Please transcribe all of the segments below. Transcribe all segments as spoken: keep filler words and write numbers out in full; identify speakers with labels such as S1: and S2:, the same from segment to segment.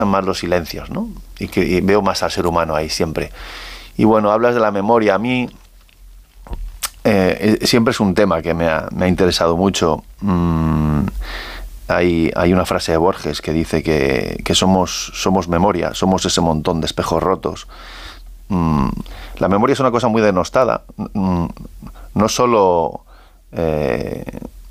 S1: más los silencios, ¿no? Y que y veo más al ser humano ahí siempre. Y bueno, hablas de la memoria. A mí eh, siempre es un tema que me ha, me ha interesado mucho. Mm, hay, hay una frase de Borges que dice que, que somos, somos memoria, somos ese montón de espejos rotos. Mm, la memoria es una cosa muy denostada. Mm, no solo... Eh,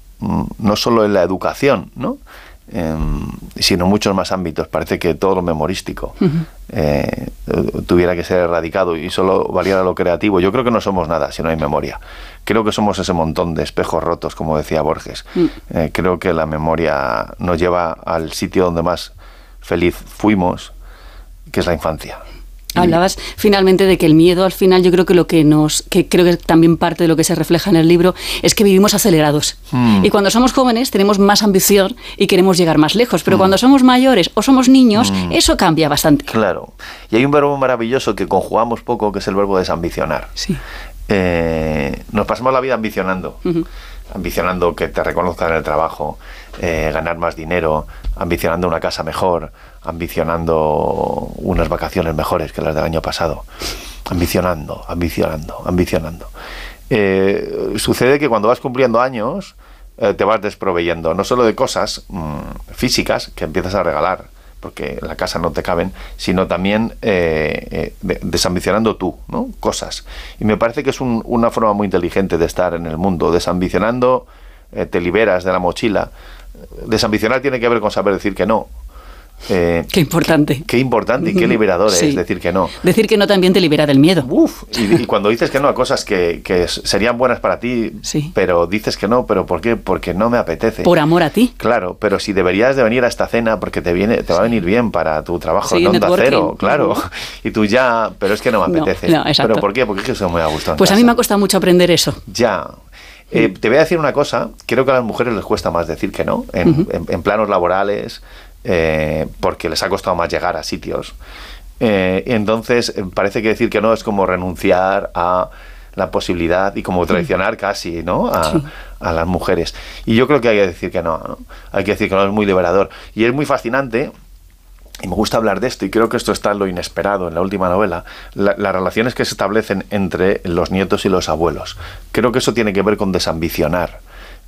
S1: no solo en la educación, ¿no? Eh, sino en muchos más ámbitos. Parece que todo lo memorístico uh-huh. eh, tuviera que ser erradicado y solo valiera lo creativo. Yo creo que no somos nada si no hay memoria. Creo que somos ese montón de espejos rotos, como decía Borges. Uh-huh. Eh, creo que la memoria nos lleva al sitio donde más feliz fuimos, que es la infancia.
S2: Hablabas finalmente de que el miedo, al final, yo creo que lo que nos, que creo que también parte de lo que se refleja en el libro, es que vivimos acelerados. Mm. Y cuando somos jóvenes tenemos más ambición y queremos llegar más lejos, pero mm. cuando somos mayores o somos niños, mm. eso cambia bastante.
S1: Claro. Y hay un verbo maravilloso que conjugamos poco, que es el verbo desambicionar.
S2: Sí.
S1: Eh, nos pasamos la vida ambicionando. Uh-huh. Ambicionando que te reconozcan en el trabajo, eh, ganar más dinero, ambicionando una casa mejor, ambicionando unas vacaciones mejores que las del año pasado, ambicionando, ambicionando, ambicionando. Eh, sucede que cuando vas cumpliendo años eh, te vas desproveyendo, no solo de cosas mmm, físicas que empiezas a regalar, porque en la casa no te caben, sino también eh, eh, desambicionando tú, ¿no? Cosas. Y me parece que es un, una forma muy inteligente de estar en el mundo. Desambicionando eh, te liberas de la mochila. Desambicionar tiene que ver con saber decir que no.
S2: Eh, qué importante.
S1: Qué, qué importante y qué liberador sí. es decir que no.
S2: Decir que no también te libera del miedo.
S1: Uf, y, y cuando dices que no a cosas que, que serían buenas para ti, sí. pero dices que no, ¿pero por qué? Porque no me apetece.
S2: Por amor a ti.
S1: Claro, pero si deberías de venir a esta cena porque te viene, te va a venir bien para tu trabajo en Onda Cero, claro. Uh-huh. Y tú ya, pero es que no me apetece. No, no, exacto. ¿Pero por qué? Porque es que eso me ha gustado.
S2: Pues a mí me ha costado mucho aprender eso.
S1: Ya. Eh, te voy a decir una cosa, creo que a las mujeres les cuesta más decir que no, en, uh-huh. en, en planos laborales, eh, porque les ha costado más llegar a sitios. Eh, entonces, eh, parece que decir que no es como renunciar a la posibilidad y como traicionar casi, ¿no? A, sí. a las mujeres. Y yo creo que hay que decir que no, ¿no? Hay que decir que no, es muy liberador. Y es muy fascinante. Y me gusta hablar de esto, y creo que esto está en lo inesperado en la última novela, la, las relaciones que se establecen entre los nietos y los abuelos. Creo que eso tiene que ver con desambicionar.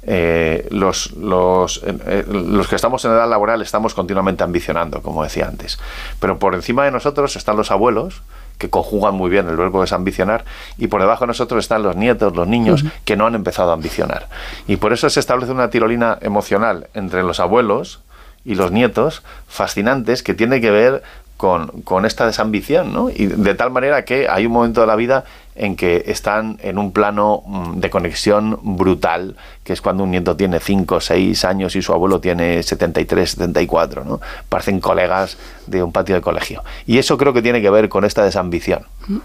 S1: Eh, los, los, eh, los que estamos en edad laboral estamos continuamente ambicionando, como decía antes. Pero por encima de nosotros están los abuelos, que conjugan muy bien el verbo desambicionar, y por debajo de nosotros están los nietos, los niños, uh-huh. que no han empezado a ambicionar. Y por eso se establece una tirolina emocional entre los abuelos y los nietos, fascinantes, que tiene que ver con, con esta desambición, ¿no? Y de tal manera que hay un momento de la vida en que están en un plano de conexión brutal, que es cuando un nieto tiene cinco o seis años y su abuelo tiene setenta y tres, setenta y cuatro, ¿no? Parecen colegas de un patio de colegio. Y eso creo que tiene que ver con esta desambición.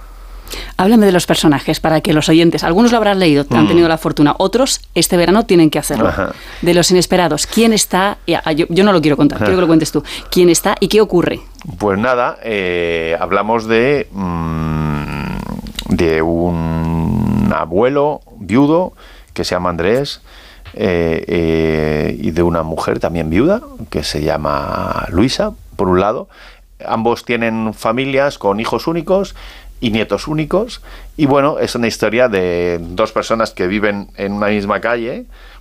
S2: Háblame de los personajes, para que los oyentes, algunos lo habrán leído, han tenido la fortuna, otros este verano tienen que hacerlo. Ajá. De los inesperados, ¿quién está? Ya, yo, yo no lo quiero contar, quiero que lo cuentes tú. ¿Quién está y qué ocurre?
S1: Pues nada, eh, hablamos de, mmm, de un abuelo viudo que se llama Andrés, eh, eh, y de una mujer también viuda que se llama Luisa, por un lado. Ambos tienen familias con hijos únicos y nietos únicos, y bueno, es una historia de dos personas que viven en una misma calle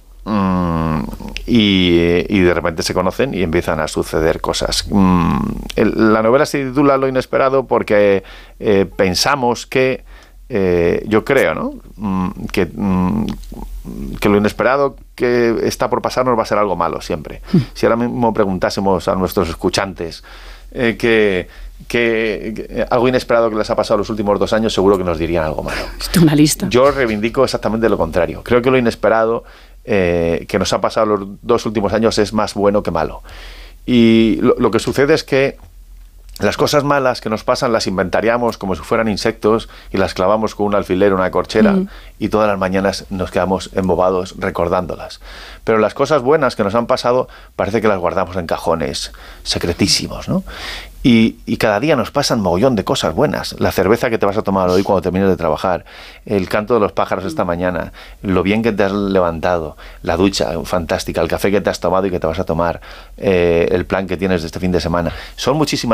S1: mmm, y, y de repente se conocen y empiezan a suceder cosas. Mmm, el, la novela se titula Lo inesperado porque eh, pensamos que eh, yo creo, ¿no? Mm, que, mm, que lo inesperado que está por pasarnos va a ser algo malo siempre. Si ahora mismo preguntásemos a nuestros escuchantes eh, que Que, que algo inesperado que les ha pasado los últimos dos años, seguro que nos dirían algo malo.
S2: Esto es una lista.
S1: Yo reivindico exactamente lo contrario. Creo que lo inesperado eh, que nos ha pasado los dos últimos años es más bueno que malo. Y lo, lo que sucede es que las cosas malas que nos pasan las inventariamos como si fueran insectos y las clavamos con un alfiler o una corchera, mm. y todas las mañanas nos quedamos embobados recordándolas. Pero las cosas buenas que nos han pasado parece que las guardamos en cajones secretísimos, ¿no? Y, y cada día nos pasan mogollón de cosas buenas. La cerveza que te vas a tomar hoy cuando termines de trabajar, el canto de los pájaros esta mañana, lo bien que te has levantado, la ducha fantástica, el café que te has tomado y que te vas a tomar, eh, el plan que tienes de este fin de semana. Son muchísimas